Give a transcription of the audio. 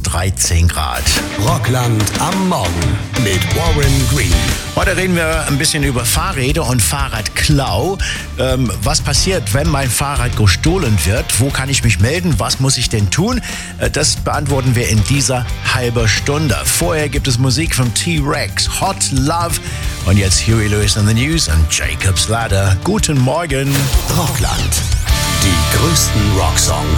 13 Grad. Rockland am Morgen mit Warren Green. Heute reden wir ein bisschen über Fahrräder und Fahrradklau. Was passiert, wenn mein Fahrrad gestohlen wird? Wo kann ich mich melden? Was muss ich denn tun? Das beantworten wir in dieser halben Stunde. Vorher gibt es Musik von T-Rex, Hot Love. Und jetzt Huey Lewis in the News und Jacob's Ladder. Guten Morgen. Rockland. Die größten Rocksongs